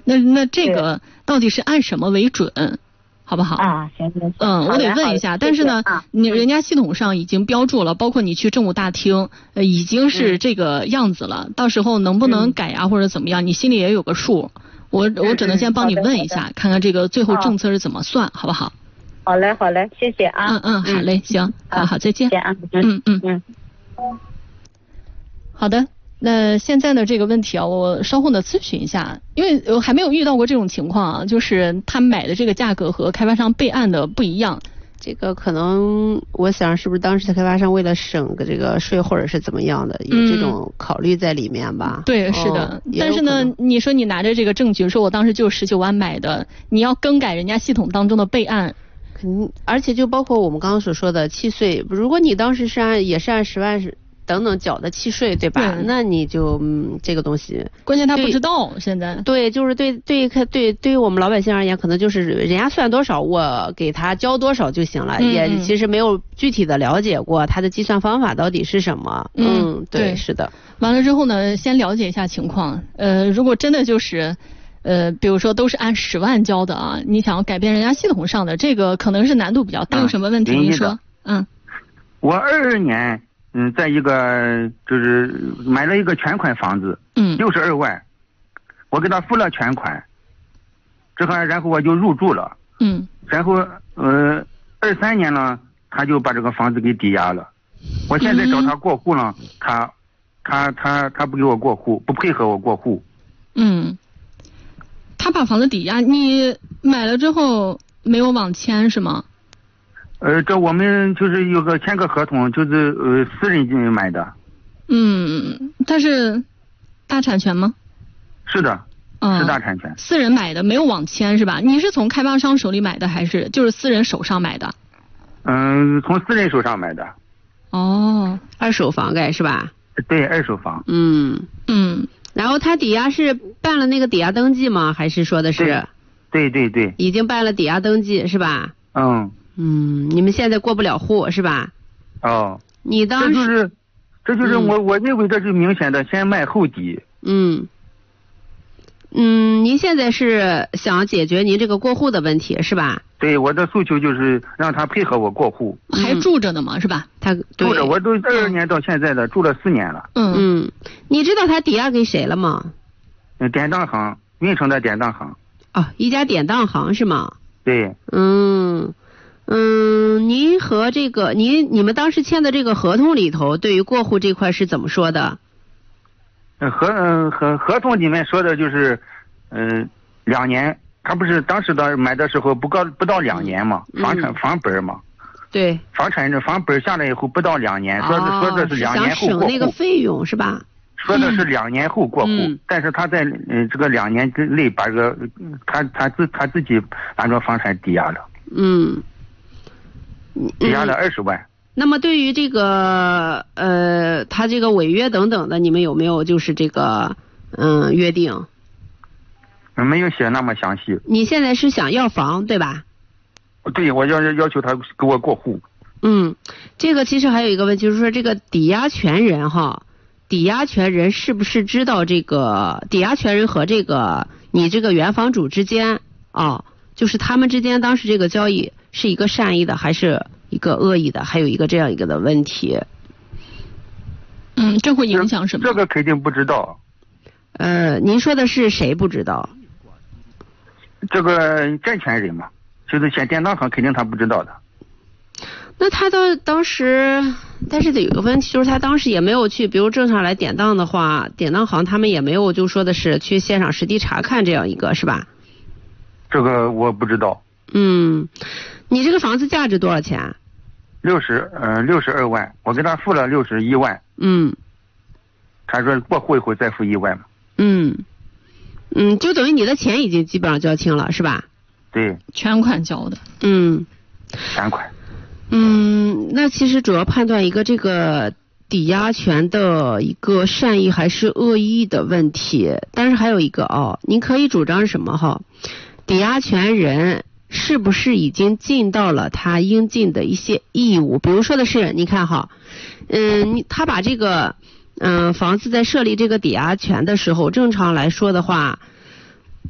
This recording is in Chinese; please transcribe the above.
那这个到底是按什么为准？好不好？ 啊，行。 我得问一下，但是呢，人家系统上已经标注了，包括你去政务大厅，已经是这个样子了。到时候能不能改啊，或者怎么样，你心里也有个数。我只能先帮你问一下，看看这个最后政策是怎么算，好不好？ 好嘞，谢谢啊。 好嘞，行，好，再见。好的。那现在呢这个问题啊，我稍后呢咨询一下，因为我还没有遇到过这种情况啊，就是他买的这个价格和开发商备案的不一样。 这个可能我想是不是当时的开发商为了省个这个税或者是怎么样的，有这种考虑在里面吧？ 对，是的。但是呢，你说你拿着这个证据说我当时就19万买的，你要更改人家系统当中的备案。 而且就包括我们刚刚所说的契税，如果你当时也是按10万等等缴的契税，对吧？那你就这个东西， 关键他不知道现在。 对，就是对于我们老百姓而言，可能就是人家算多少，我给他交多少就行了，也其实没有具体的了解过他的计算方法到底是什么。对，是的。 完了之后呢，先了解一下情况。如果真的就是比如说都是按10万交的啊，你想要改变人家系统上的，这个可能是难度比较大。有什么问题您说？ 我22年。在一个就是买了一个全款房子，62万，我给他付了全款，然后我就入住了，然后23年了，他就把这个房子给抵押了，我现在找他过户了，他不给我过户，不配合我过户。 他把房子抵押，你买了之后没有网签是吗？ 这我们就是签个合同，就是私人买的。 他是大产权吗？ 是的，是大产权。 私人买的，没有网签是吧？你是从开发商手里买的，还是就是私人手上买的？ 从私人手上买的。 二手房盖是吧？ 对，二手房。 然后他抵押是办了那个抵押登记吗？还是说的是？ 对。 已经办了抵押登记是吧？你们现在过不了户是吧？你当时这就是我认为这是明显的先卖后抵。 您现在是想解决您这个过户的问题是吧？ 对，我的诉求就是让他配合我过户。 还住着呢吗？是吧？ 他住着，我都22年到现在的住了4年了。 你知道他抵押给谁了吗？ 典当行，运城的典当行。 一家典当行是吗？ 对。 您和这个你们当时签的这个合同里头，对于过户这块是怎么说的？ 合同里面说的就是2年，他不是当时的买的时候不到2年嘛，房本嘛。对。房本下来以后不到2年，说的是2年后过户。 想省那个费用是吧？ 说的是2年后过户，但是他在这个2年之内把这个他自己把这房产抵押了。抵押了20万。 那么对于这个他这个违约等等的，你们有没有就是这个约定？ 没有写那么详细。 你现在是想要房对吧？ 对，我要求他给我过户。 这个其实还有一个问题，就是说这个抵押权人是不是知道这个抵押权人和这个你这个原房主之间就是他们之间当时这个交易是一个善意的还是一个恶意的，还有一个这样一个的问题。 这会影响什么？ 这个肯定不知道。 您说的是谁不知道？ 这个债权人嘛，就是先典当行肯定他不知道的。 那他当时，但是有个问题，就是他当时也没有去，比如正常来典当的话，典当行他们也没有就说的是去现场实地查看这样一个是吧？ 这个我不知道。 你这个房子价值多少钱 ？62万，我给他付了61万。他说过户以后再付1万嘛。 就等于你的钱已经基本上交清了是吧？ 对， 全款交的。 全款。 那其实主要判断一个这个抵押权的一个善意还是恶意的问题，但是还有一个您可以主张什么抵押权人是不是已经尽到了他应尽的一些义务？比如说的是，你看他把这个房子在设立这个抵押权的时候，正常来说的话，